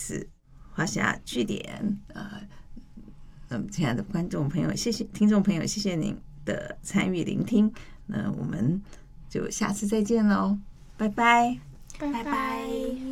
此画下句点。那么亲爱的观众朋友，谢谢听众朋友，谢谢您的参与聆听。那我们就下次再见喽，拜拜， 拜拜。